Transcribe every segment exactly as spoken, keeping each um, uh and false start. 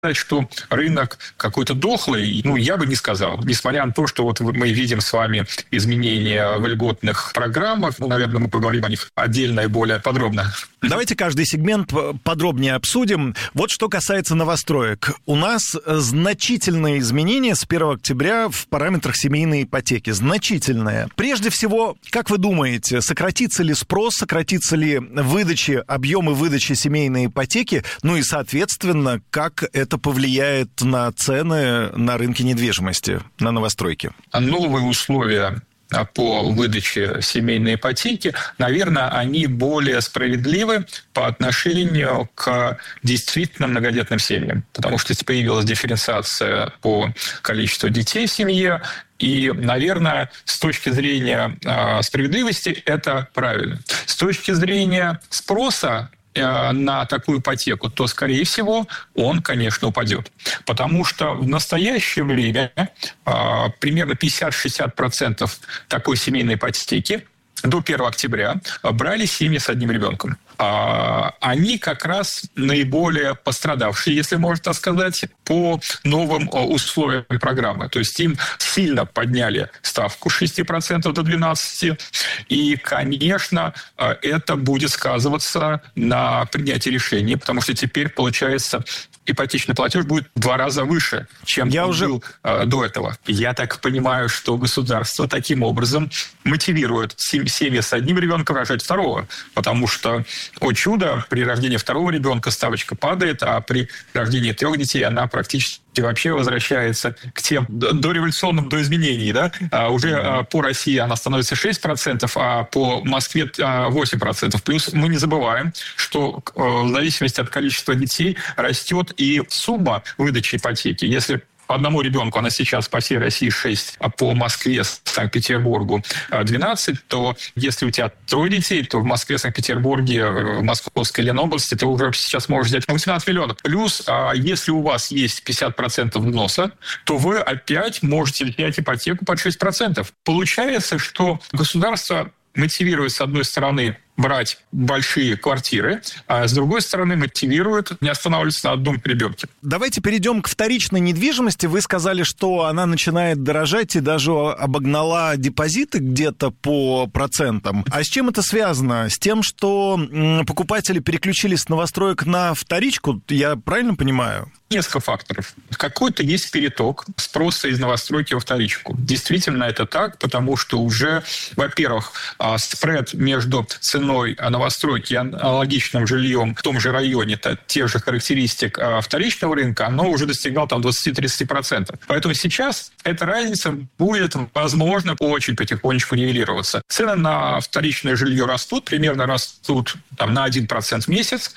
что рынок какой-то дохлый, ну, я бы не сказал. Несмотря на то, что вот мы видим с вами изменения в льготных программах, ну, наверное, мы поговорим о них отдельно и более подробно. Давайте каждый сегмент подробнее обсудим. Вот что касается новостроек. У нас значительные изменения с первого октября в параметрах семейной ипотеки. Значительные. Прежде всего, как вы думаете, сократится ли спрос, сократится ли выдачи, объемы выдачи семейной ипотеки, ну и, соответственно, как это повлияет на цены на рынке недвижимости, на новостройки? Новые условия по выдаче семейной ипотеки, наверное, они более справедливы по отношению к действительно многодетным семьям, потому что появилась дифференциация по количеству детей в семье, и, наверное, с точки зрения э, справедливости это правильно. С точки зрения спроса на такую ипотеку, то, скорее всего, он, конечно, упадет. Потому что в настоящее время а, примерно пятьдесят-шестьдесят процентов такой семейной ипотеки до первого октября брали семьи с одним ребенком. А, они как раз наиболее пострадавшие, если можно так сказать, по новым условиям программы. То есть им сильно подняли ставку с шести процентов до двенадцати процентов. И, конечно, это будет сказываться на принятии решений, потому что теперь, получается, ипотечный платеж будет в два раза выше, чем Я он уже... был э, до этого. Я так понимаю, что государство таким образом мотивирует семьи с одним ребенком рожать второго, потому что, о чудо, при рождении второго ребенка ставочка падает, а при рождении трех детей она практически вообще возвращается к тем дореволюционным, до изменений. Да? А уже mm-hmm. по России она становится шесть процентов, а по Москве восемь процентов. Плюс мы не забываем, что в зависимости от количества детей растет и сумма выдачи ипотеки. Если по одному ребенку она сейчас по всей России шесть, а по Москве, Санкт-Петербургу двенадцать, то если у тебя трое детей, то в Москве, Санкт-Петербурге, в Московской Ленобласти ты уже сейчас можешь взять восемнадцать миллионов. Плюс, если у вас есть пятьдесят процентов взноса, то вы опять можете взять ипотеку под шесть процентов. Получается, что государство мотивирует, с одной стороны, брать большие квартиры, а с другой стороны мотивирует не останавливаться на одном ребенке. Давайте перейдем к вторичной недвижимости. Вы сказали, что она начинает дорожать и даже обогнала депозиты где-то по процентам. А с чем это связано? С тем, что покупатели переключились с новостроек на вторичку? Я правильно понимаю? Несколько факторов. Какой-то есть переток спроса из новостройки во вторичку. Действительно это так, потому что уже, во-первых, спред между ценой новостройки и аналогичным жильем в том же районе, тех же характеристик вторичного рынка, оно уже достигало там двадцать-тридцать процентов. Поэтому сейчас эта разница будет, возможно, очень потихонечку нивелироваться. Цены на вторичное жилье растут, примерно растут там, на один процент в месяц,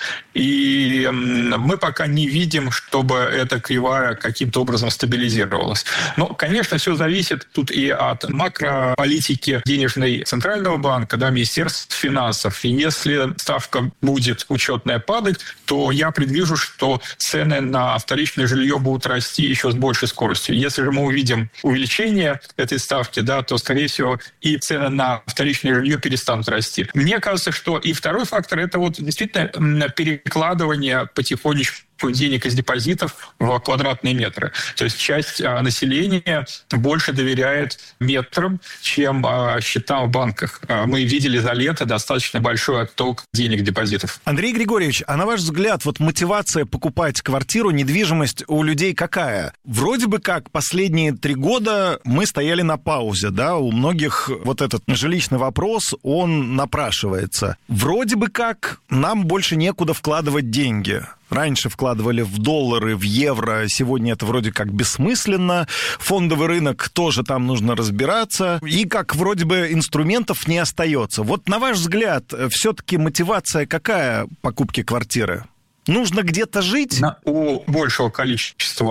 и мы пока не видим, что чтобы эта кривая каким-то образом стабилизировалась. Но, конечно, все зависит тут и от макрополитики денежной Центрального банка, да, Министерства финансов. И если ставка будет учетная падать, то я предвижу, что цены на вторичное жилье будут расти еще с большей скоростью. Если же мы увидим увеличение этой ставки, да, то, скорее всего, и цены на вторичное жилье перестанут расти. Мне кажется, что и второй фактор – это вот действительно перекладывание потихонечку денег из депозитов в квадратные метры. То есть часть а, населения больше доверяет метрам, чем а, счетам в банках. А, мы видели за лето достаточно большой отток денег депозитов. Андрей Григорьевич, а на ваш взгляд, вот мотивация покупать квартиру, недвижимость у людей какая? Вроде бы как последние три года мы стояли на паузе, да, у многих вот этот жилищный вопрос, он напрашивается. Вроде бы как нам больше некуда вкладывать деньги. Раньше вкладывали в доллары, в евро, сегодня это вроде как бессмысленно. Фондовый рынок тоже там нужно разбираться. И как вроде бы инструментов не остается. Вот на ваш взгляд, все-таки мотивация какая покупки квартиры? Нужно где-то жить? На, у большего количества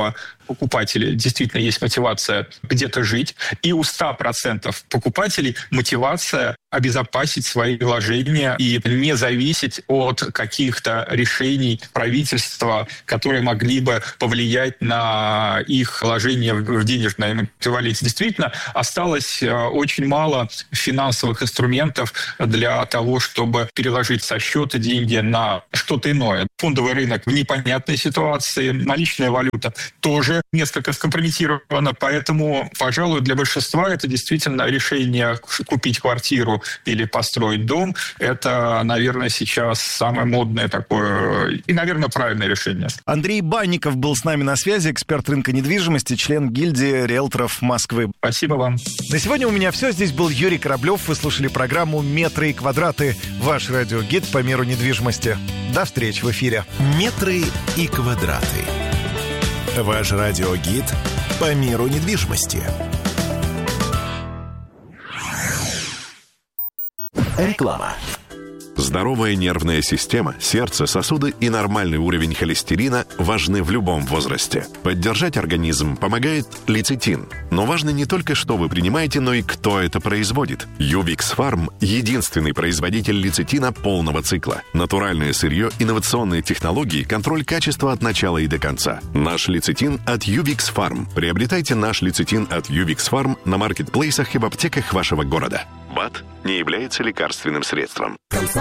покупателей действительно есть мотивация где-то жить, и у ста процентов покупателей мотивация обезопасить свои вложения и не зависеть от каких-то решений правительства, которые могли бы повлиять на их вложения в денежном эквиваленте. Действительно, осталось очень мало финансовых инструментов для того, чтобы переложить со счета деньги на что-то иное. Фондовый рынок в непонятной ситуации, наличная валюта тоже несколько скомпрометирована, поэтому, пожалуй, для большинства это действительно решение купить квартиру или построить дом. Это, наверное, сейчас самое модное такое и, наверное, правильное решение. Андрей Банников был с нами на связи, эксперт рынка недвижимости, член гильдии риэлторов Москвы. Спасибо вам. На сегодня у меня все. Здесь был Юрий Кораблев. Вы слушали программу «Метры и квадраты». Ваш радиогид по миру недвижимости. До встречи в эфире. «Метры и квадраты». Ваш радиогид по миру недвижимости. Реклама. Здоровая нервная система, сердце, сосуды и нормальный уровень холестерина важны в любом возрасте. Поддержать организм помогает лецитин. Но важно не только, что вы принимаете, но и кто это производит. Ювикс Фарм – единственный производитель лецитина полного цикла. Натуральное сырье, инновационные технологии, контроль качества от начала и до конца. Наш лецитин от Ювикс Фарм. Приобретайте наш лецитин от Ювикс Фарм на маркетплейсах и в аптеках вашего города. БАД не является лекарственным средством.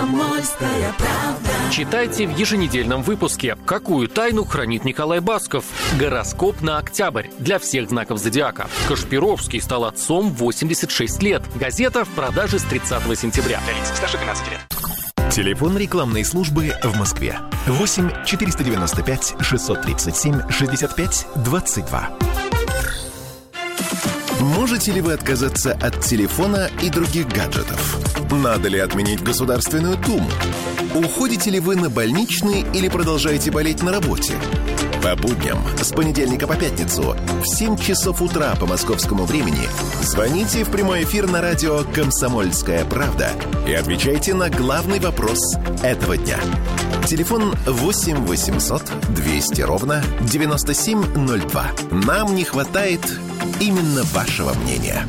Читайте в еженедельном выпуске, какую тайну хранит Николай Басков. Гороскоп на октябрь для всех знаков зодиака. Кашпировский стал отцом в восемьдесят шесть лет. Газета в продаже с тридцатого сентября. Для лиц старше двенадцати лет. Телефон рекламной службы в Москве. восемь четыреста девяносто пять шестьсот тридцать семь шестьдесят пять двадцать два. Можете ли вы отказаться от телефона и других гаджетов? Надо ли отменить Государственную Думу? Уходите ли вы на больничный или продолжаете болеть на работе? По будням с понедельника по пятницу в семь часов утра по московскому времени звоните в прямой эфир на радио «Комсомольская правда» и отвечайте на главный вопрос этого дня. Телефон восемь восемьсот двести ровно девяносто семь ноль два. Нам не хватает именно вашего мнения.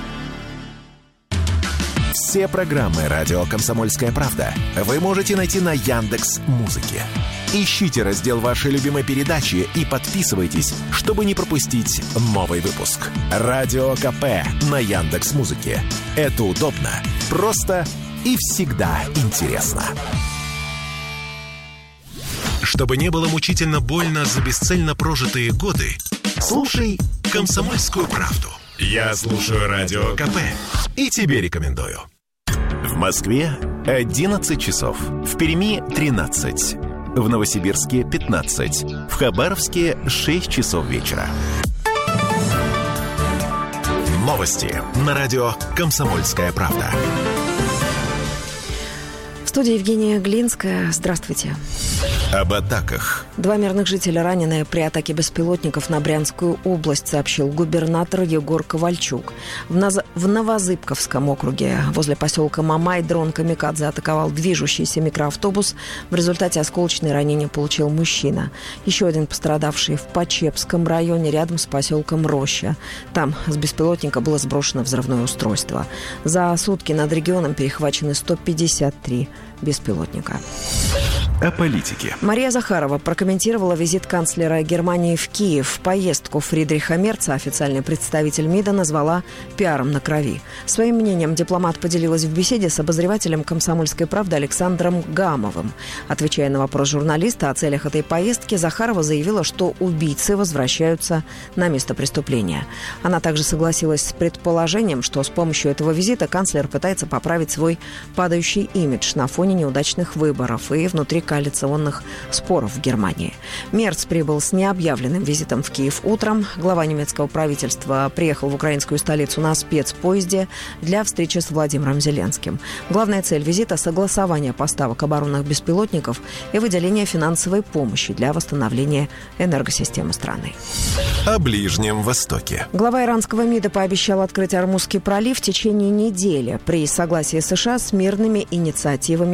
Все программы «Радио Комсомольская правда» вы можете найти на Яндекс.Музыке. Ищите раздел вашей любимой передачи и подписывайтесь, чтобы не пропустить новый выпуск. Радио КП на Яндекс.Музыке. Это удобно, просто и всегда интересно. Чтобы не было мучительно больно за бесцельно прожитые годы, слушай «Комсомольскую правду». Я слушаю Радио КП и тебе рекомендую. В Москве одиннадцать часов, в Перми тринадцать, в Новосибирске пятнадцать, в Хабаровске шесть часов вечера. Новости на радио «Комсомольская правда». В студии Евгения Глинская. Здравствуйте. Об атаках. Два мирных жителя ранены при атаке беспилотников на Брянскую область, сообщил губернатор Егор Ковальчук. В, Наз... в Новозыбковском округе возле поселка Мамай дрон «Камикадзе» атаковал движущийся микроавтобус. В результате осколочные ранения получил мужчина. Еще один пострадавший в Почепском районе рядом с поселком Роща. Там с беспилотника было сброшено взрывное устройство. За сутки над регионом перехвачены сто пятьдесят три беспилотника. О политике. Мария Захарова прокомментировала визит канцлера Германии в Киев. Поездку Фридриха Мерца официальный представитель МИДа назвала пиаром на крови. Своим мнением дипломат поделилась в беседе с обозревателем «Комсомольской правды» Александром Гамовым. Отвечая на вопрос журналиста о целях этой поездки, Захарова заявила, что убийцы возвращаются на место преступления. Она также согласилась с предположением, что с помощью этого визита канцлер пытается поправить свой падающий имидж на фоне неудачных выборов и внутри коалиционных споров в Германии. Мерц прибыл с необъявленным визитом в Киев утром. Глава немецкого правительства приехал в украинскую столицу на спецпоезде для встречи с Владимиром Зеленским. Главная цель визита – согласование поставок оборонных беспилотников и выделение финансовой помощи для восстановления энергосистемы страны. О Ближнем Востоке. Глава иранского МИДа пообещал открыть Ормузский пролив в течение недели при согласии США с мирными инициативами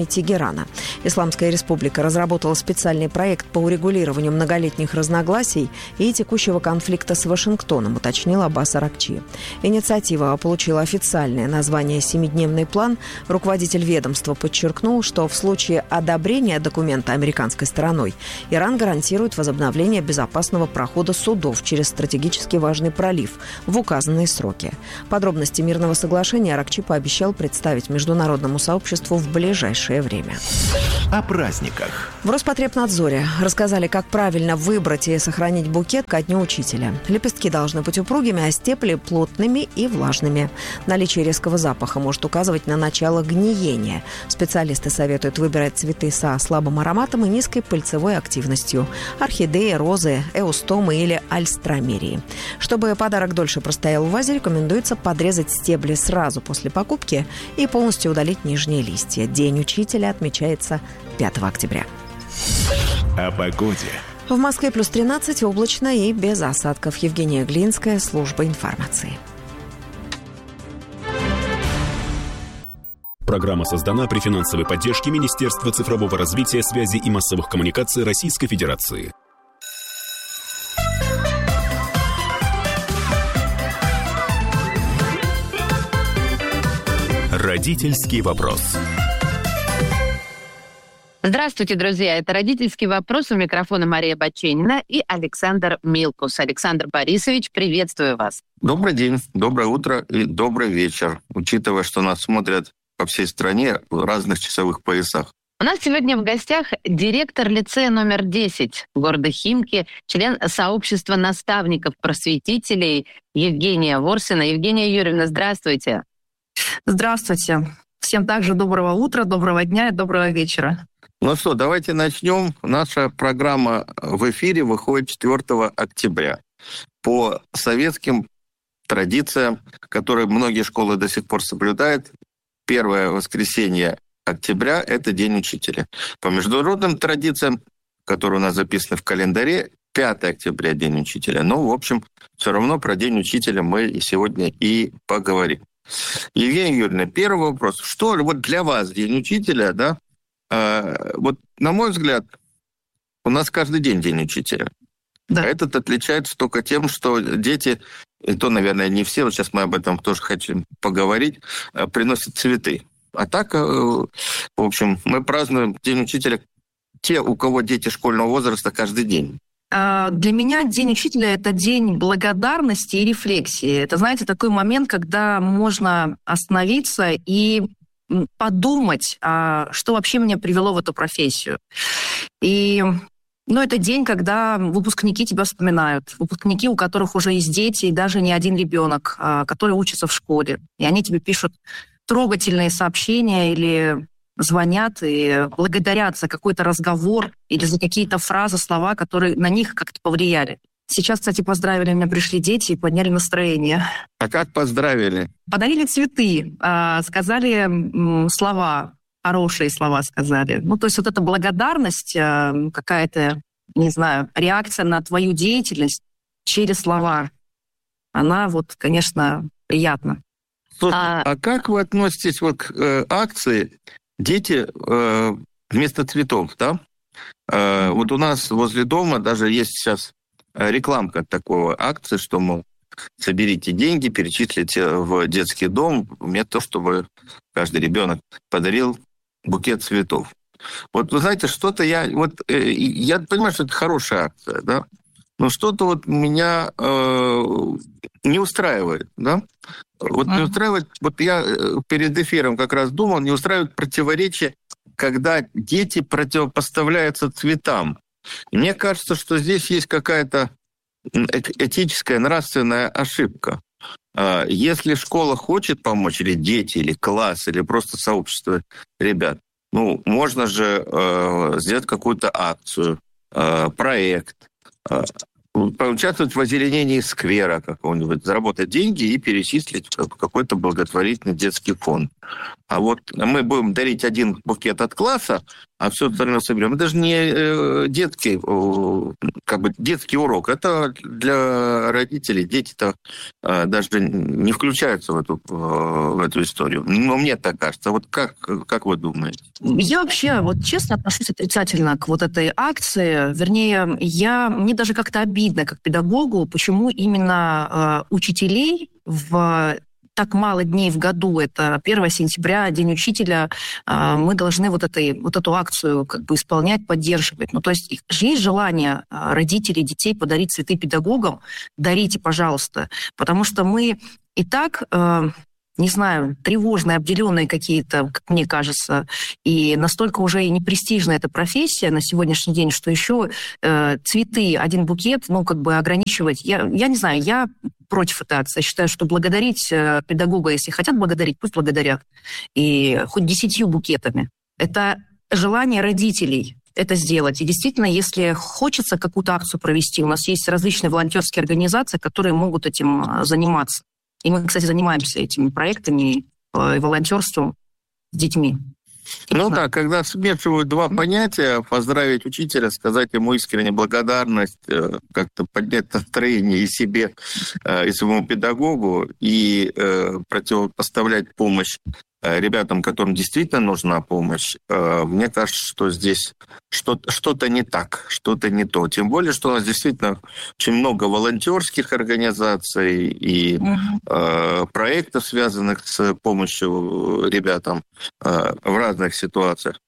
Тегерана. Исламская республика разработала специальный проект по урегулированию многолетних разногласий и текущего конфликта с Вашингтоном, уточнил Аббас Аракчи. Инициатива получила официальное название «Семидневный план». Руководитель ведомства подчеркнул, что в случае одобрения документа американской стороной Иран гарантирует возобновление безопасного прохода судов через стратегически важный пролив в указанные сроки. Подробности мирного соглашения Аракчи пообещал представить международному сообществу в ближайшее время. О праздниках. В Роспотребнадзоре рассказали, как правильно выбрать и сохранить букет ко Дню учителя. Лепестки должны быть упругими, а стебли плотными и влажными. Наличие резкого запаха может указывать на начало гниения. Специалисты советуют выбирать цветы со слабым ароматом и низкой пыльцевой активностью. Орхидеи, розы, эустомы или альстромерии. Чтобы подарок дольше простоял в вазе, рекомендуется подрезать стебли сразу после покупки и полностью удалить нижние листья. День учителя отмечается пятого октября. О погоде. В Москве плюс тринадцать, облачно и без осадков. Евгения Глинская, служба информации. Программа создана при финансовой поддержке Министерства цифрового развития, связи и массовых коммуникаций Российской Федерации. Родительский вопрос. Здравствуйте, друзья. Это «Родительский вопрос». У микрофона Мария Баченина и Александр Милкус. Александр Борисович, приветствую вас. Добрый день, доброе утро и добрый вечер, учитывая, что нас смотрят по всей стране в разных часовых поясах. У нас сегодня в гостях директор лицея номер десять города Химки, член сообщества наставников-просветителей Евгения Ворсина. Евгения Юрьевна, здравствуйте. Здравствуйте. Всем также доброго утра, доброго дня и доброго вечера. Ну что, давайте начнем. Наша программа в эфире выходит четвёртого октября. По советским традициям, которые многие школы до сих пор соблюдают, первое воскресенье октября – это День учителя. По международным традициям, которые у нас записаны в календаре, пятого октября – День учителя. Но, в общем, все равно про День учителя мы сегодня и поговорим. Евгения Юрьевна, первый вопрос. Что вот для вас День учителя, да? Э, вот, на мой взгляд, у нас каждый день День учителя. Да. А этот отличается только тем, что дети, и то, наверное, не все, вот сейчас мы об этом тоже хотим поговорить, приносят цветы. А так, в общем, мы празднуем День учителя, те, у кого дети школьного возраста, каждый день. Для меня День учителя – это день благодарности и рефлексии. Это, знаете, такой момент, когда можно остановиться и подумать, что вообще меня привело в эту профессию. И ну, это день, когда выпускники тебя вспоминают. Выпускники, у которых уже есть дети, и даже не один ребенок, который учится в школе. И они тебе пишут трогательные сообщения или звонят и благодарят за какой-то разговор или за какие-то фразы, слова, которые на них как-то повлияли. Сейчас, кстати, поздравили, у меня пришли дети и подняли настроение. А как поздравили? Подарили цветы, сказали слова, хорошие слова сказали. Ну, то есть вот эта благодарность, какая-то, не знаю, реакция на твою деятельность через слова, она вот, конечно, приятна. Слушай, а... а как вы относитесь вот к э, акции «Дети э, вместо цветов», да? Э, вот у нас возле дома даже есть сейчас рекламка такого акции, что, мол, соберите деньги, перечислите в детский дом, вместо того, чтобы каждый ребенок подарил букет цветов. Вот вы знаете, что-то я... Вот э, я понимаю, что это хорошая акция, да? Но что-то вот меня э, не устраивает, да? Вот не устраивает... Вот я перед эфиром как раз думал, не устраивает противоречие, когда дети противопоставляются цветам. И мне кажется, что здесь есть какая-то этическая, нравственная ошибка. Если школа хочет помочь, или дети, или класс, или просто сообщество ребят, ну, можно же э, сделать какую-то акцию, э, проект, э, поучаствовать в озеленении сквера какого-нибудь, заработать деньги и перечислить в какой-то благотворительный детский фонд. А вот мы будем дарить один букет от класса, а все остальное соберем. Это же не детский, как бы детский урок. Это для родителей. Дети-то даже не включаются в эту, в эту историю. Но мне так кажется. Вот как, как вы думаете? Я вообще, вот честно, отношусь отрицательно к вот этой акции. Вернее, я, мне даже как-то обидно, как педагогу, почему именно э, учителей в так мало дней в году, это первое сентября, День учителя, мы должны вот, этой, вот эту акцию как бы исполнять, поддерживать. Ну, то есть есть желание родителей, детей подарить цветы педагогам, дарите, пожалуйста, потому что мы и так... не знаю, тревожные, обделенные какие-то, как мне кажется, и настолько уже и непрестижная эта профессия на сегодняшний день, что еще э, цветы, один букет, ну, как бы ограничивать. Я, я не знаю, я против этой акции. Я считаю, что благодарить э, педагога, если хотят благодарить, пусть благодарят. И хоть десятью букетами. Это желание родителей это сделать. И действительно, если хочется какую-то акцию провести, у нас есть различные волонтерские организации, которые могут этим заниматься. И мы, кстати, занимаемся этими проектами и волонтерством с детьми. Ну да, когда смешивают два понятия, поздравить учителя, сказать ему искренне благодарность, как-то поднять настроение и себе, и своему педагогу, и противопоставлять помощь ребятам, которым действительно нужна помощь, мне кажется, что здесь что-то, что-то не так, что-то не то. Тем более, что у нас действительно очень много волонтерских организаций и uh-huh. проектов, связанных с помощью ребятам в разных ситуациях.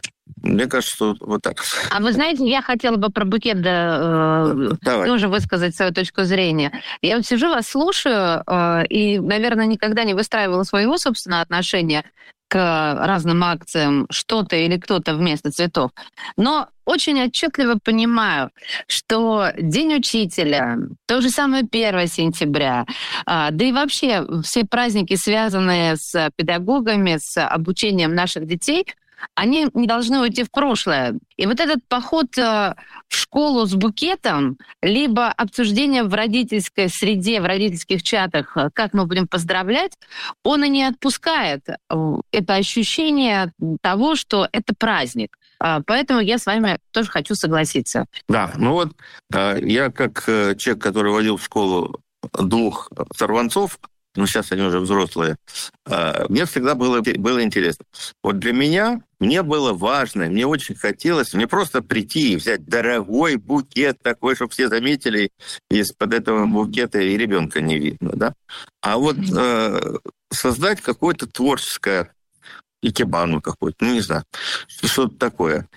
Мне кажется, что вот так. А вы знаете, я хотела бы про букет да, э, тоже высказать свою точку зрения. Я вот сижу, вас слушаю, э, и, наверное, никогда не выстраивала своего собственного отношения к разным акциям, что-то или кто-то вместо цветов. Но очень отчетливо понимаю, что День учителя, то же самое первое сентября, да и вообще все праздники, связанные с педагогами, с обучением наших детей, они не должны уйти в прошлое. И вот этот поход в школу с букетом, либо обсуждение в родительской среде, в родительских чатах, как мы будем поздравлять, он и не отпускает это ощущение того, что это праздник. Поэтому я с вами тоже хочу согласиться. Да, ну вот я как человек, который водил в школу двух сорванцов, ну, сейчас они уже взрослые, мне всегда было, было интересно. Вот для меня, мне было важно, мне очень хотелось, мне просто прийти и взять дорогой букет такой, чтобы все заметили, из-под этого букета и ребенка не видно, да? А вот э, создать какое-то творческое икебану какой-то, ну, не знаю, что-то такое.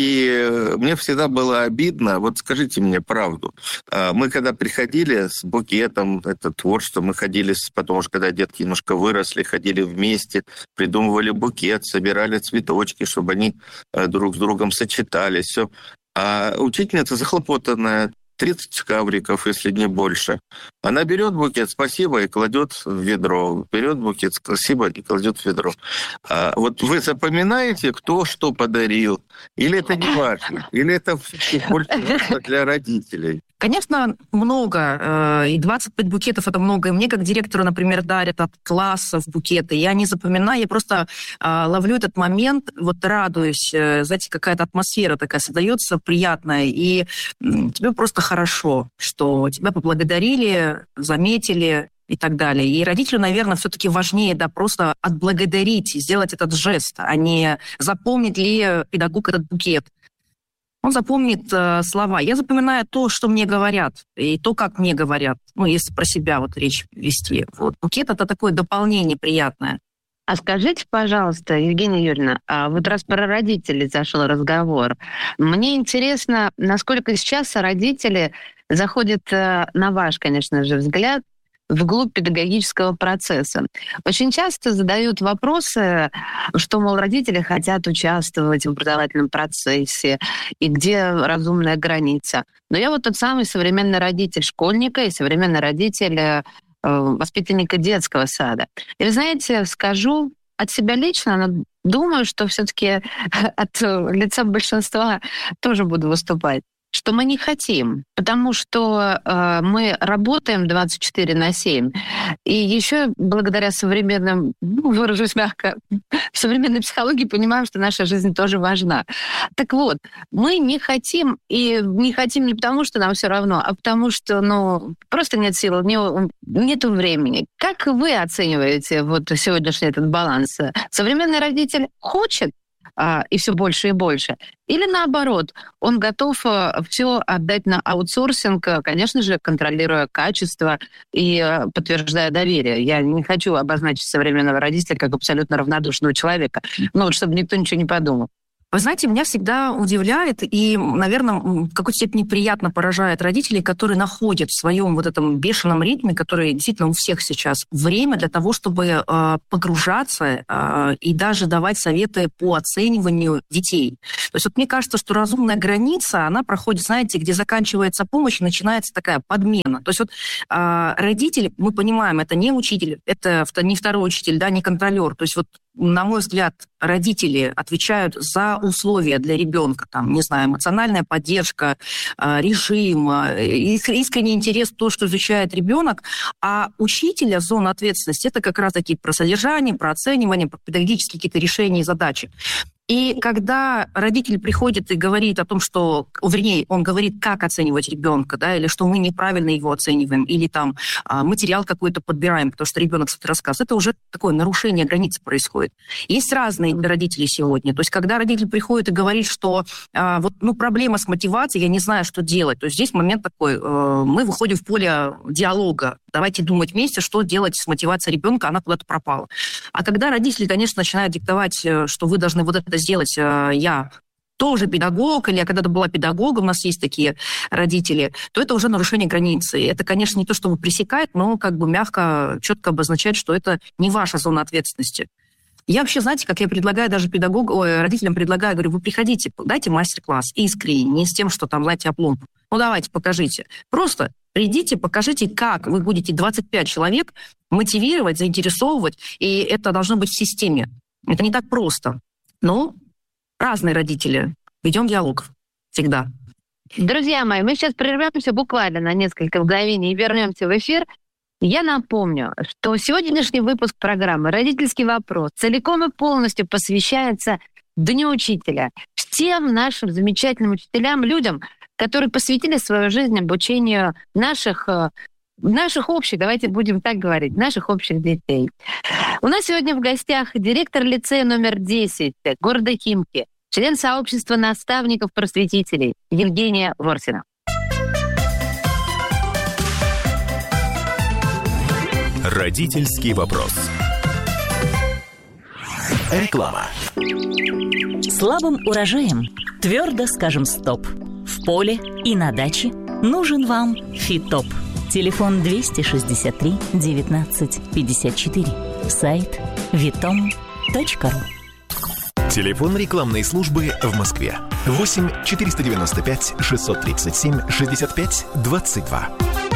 И мне всегда было обидно, вот скажите мне правду, мы когда приходили с букетом, это творчество, мы ходили, потому что когда детки немножко выросли, ходили вместе, придумывали букет, собирали цветочки, чтобы они друг с другом сочетались, все. А учительница захлопотанная, тридцать ковриков, если не больше. Она берет букет «спасибо» и кладет в ведро. Берет букет «спасибо» и кладет в ведро. А вот вы запоминаете, кто что подарил? Или это не важно? Или это все-таки больше для родителей? Конечно, много. И двадцать пять букетов – это много. И мне, как директору, например, дарят от классов букеты. Я не запоминаю, я просто ловлю этот момент, вот радуюсь. Знаете, какая-то атмосфера такая создается приятная. И тебе просто хорошо, что тебя поблагодарили, заметили и так далее. И родителю, наверное, все-таки важнее, да, просто отблагодарить, сделать этот жест, а не запомнит ли педагог этот букет. Он запомнит э, слова. Я запоминаю то, что мне говорят, и то, как мне говорят. Ну, если про себя вот речь вести. Вот. Букет – это такое дополнение приятное. А скажите, пожалуйста, Евгения Юрьевна, а вот раз про родителей зашел разговор, мне интересно, насколько сейчас родители заходят, на ваш, конечно же, взгляд, вглубь педагогического процесса. Очень часто задают вопросы, что, мол, родители хотят участвовать в образовательном процессе, и где разумная граница. Но я вот тот самый современный родитель школьника и современный родитель э, воспитанника детского сада. И вы знаете, скажу от себя лично, но думаю, что все-таки от лица большинства тоже буду выступать. что мы не хотим, потому что э, мы работаем двадцать четыре на семь, и еще благодаря современным, ну, выражусь мягко, современной психологии понимаем, что наша жизнь тоже важна. Так вот, мы не хотим, и не хотим не потому, что нам все равно, а потому что, ну, просто нет сил, не, нет времени. Как вы оцениваете вот сегодняшний этот баланс? Современный родитель хочет, и все больше и больше. Или наоборот, он готов все отдать на аутсорсинг, конечно же, контролируя качество и подтверждая доверие. Я не хочу обозначить современного родителя как абсолютно равнодушного человека, ну вот чтобы никто ничего не подумал. Вы знаете, меня всегда удивляет и, наверное, в какой-то степени приятно поражает родителей, которые находят в своем вот этом бешеном ритме, который действительно у всех сейчас, время для того, чтобы э, погружаться э, и даже давать советы по оцениванию детей. То есть вот мне кажется, что разумная граница, она проходит, знаете, где заканчивается помощь, начинается такая подмена. То есть вот э, родители, мы понимаем, это не учитель, это не второй учитель, да, не контролер. То есть вот, на мой взгляд, родители отвечают за условия для ребенка, там, не знаю, эмоциональная поддержка, режим, искренний интерес в то, что изучает ребенок, а учителя зона ответственности это как раз-таки про содержание, про оценивание, про педагогические какие-то решения и задачи. И когда родитель приходит и говорит о том, что, вернее, он говорит, как оценивать ребенка, да, или что мы неправильно его оцениваем, или там материал какой-то подбираем, потому что ребенок что-то рассказывает, это уже такое нарушение границ происходит. Есть разные для родителей сегодня. То есть когда родитель приходит и говорит, что а, вот, ну, проблема с мотивацией, я не знаю, что делать, то есть здесь момент такой, э, мы выходим в поле диалога, давайте думать вместе, что делать с мотивацией ребенка, она куда-то пропала. А когда родители, конечно, начинают диктовать, что вы должны вот это сделать, я тоже педагог, или я когда-то была педагогом, у нас есть такие родители, то это уже нарушение границы. Это, конечно, не то, чтобы пресекает, но как бы мягко, четко обозначает, что это не ваша зона ответственности. Я вообще, знаете, как я предлагаю даже педагогам, ой, родителям предлагаю, говорю, вы приходите, дайте мастер-класс искренне, не с тем, что там, знаете, опломб. Ну, давайте, покажите. Просто придите, покажите, как вы будете двадцать пять человек мотивировать, заинтересовывать, и это должно быть в системе. Это не так просто. Но разные родители. Ведем диалог. Всегда. Друзья мои, мы сейчас прервемся буквально на несколько мгновений и вернемся в эфир. Я напомню, что сегодняшний выпуск программы «Родительский вопрос» целиком и полностью посвящается Дню учителя. Тем нашим замечательным учителям, людям, которые посвятили свою жизнь обучению наших, наших общих, давайте будем так говорить, наших общих детей. У нас сегодня в гостях директор лицея номер десять города Химки, член сообщества наставников-просветителей Евгения Ворсина. Родительский вопрос. Реклама. Слабым урожаем твердо скажем стоп. В поле и на даче нужен вам Фитоп. Телефон двести шестьдесят три девятнадцать пятьдесят четыре. Сайт витом точка ру. Телефон рекламной службы в Москве. восемь четыреста девяносто пять шестьсот тридцать семь шестьдесят пять двадцать два.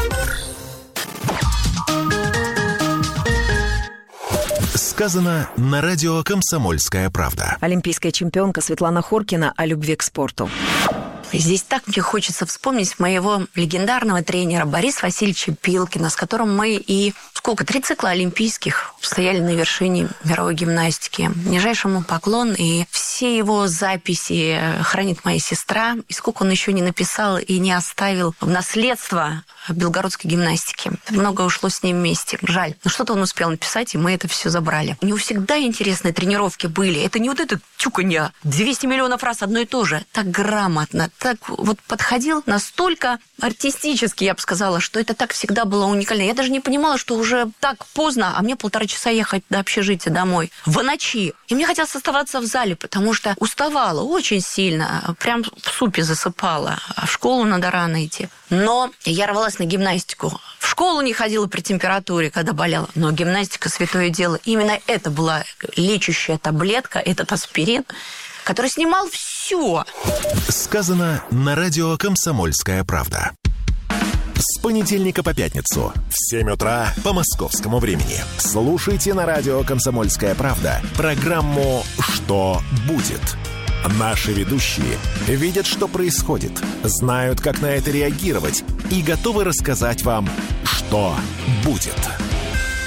Сказано на радио «Комсомольская правда». Олимпийская чемпионка Светлана Хоркина о любви к спорту. Здесь так мне хочется вспомнить моего легендарного тренера Бориса Васильевича Пилкина, с которым мы и сколько, три цикла олимпийских стояли на вершине мировой гимнастики. Нижайшему поклон, и все его записи хранит моя сестра. И сколько он еще не написал и не оставил в наследство белгородской гимнастики. Много ушло с ним вместе. Жаль. Но что-то он успел написать, и мы это все забрали. У него всегда интересные тренировки были. Это не вот это тюканье. двести миллионов раз одно и то же. Так грамотно, так вот подходил настолько артистически, я бы сказала, что это так всегда было уникально. Я даже не понимала, что уже так поздно, а мне полтора часа ехать до общежития домой. В ночи. И мне хотелось оставаться в зале, потому что уставала очень сильно. Прям в супе засыпала. А в школу надо рано идти. Но я рвалась на гимнастику. В школу не ходила при температуре, когда болела. Но гимнастика – святое дело. Именно это была лечащая таблетка, этот аспирин, который снимал все. Сказано на радио «Комсомольская правда». С понедельника по пятницу в семь утра по московскому времени. Слушайте на радио «Комсомольская правда» программу «Что будет?». Наши ведущие видят, что происходит, знают, как на это реагировать и готовы рассказать вам, что будет.